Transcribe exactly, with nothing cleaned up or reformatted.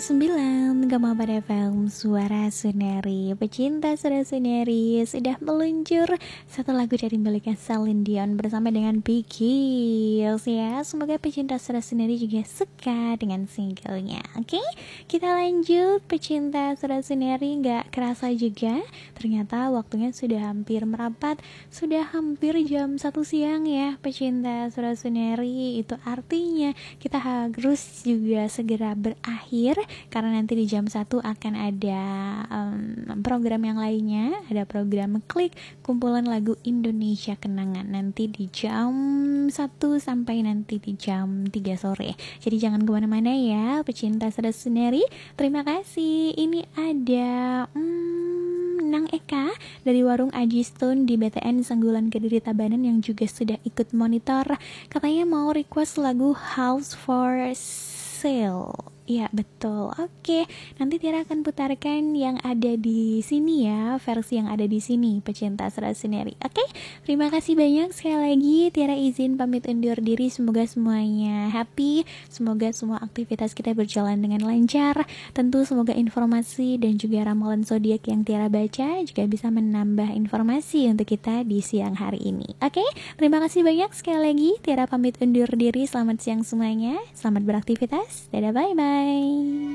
Sembilan Gama pada F M Suara Suneri. Pecinta Suara Suneri sudah meluncur satu lagu dari miliknya Celine Dion bersama dengan Biggs ya. Semoga pecinta Suara Suneri juga suka dengan singlenya. Oke, kita lanjut pecinta Suara Suneri. Gak kerasa juga ternyata waktunya sudah hampir merapat. Sudah hampir jam satu siang ya pecinta Suara Suneri. Itu artinya kita harus juga segera berakhir, karena nanti di jam satu akan ada um, program yang lainnya. Ada program Klik, kumpulan lagu Indonesia Kenangan, nanti di jam satu sampai nanti di jam tiga sore. Jadi jangan kemana-mana ya pecinta Suara Suneri. Terima kasih. Ini ada hmm, Nang Eka dari Warung Aji Stone di B T N Sanggulan Kediri Tabanan yang juga sudah ikut monitor. Katanya mau request lagu House for Sale. Ya betul. Oke, nanti Tiara akan putarkan yang ada di sini ya, versi yang ada di sini pecinta Suara Suneri. Oke, terima kasih banyak sekali lagi. Tiara izin pamit undur diri. Semoga semuanya happy, semoga semua aktivitas kita berjalan dengan lancar. Tentu semoga informasi dan juga ramalan zodiak yang Tiara baca juga bisa menambah informasi untuk kita di siang hari ini. Oke, terima kasih banyak sekali lagi. Tiara pamit undur diri. Selamat siang semuanya, selamat beraktivitas. Dadah, bye bye.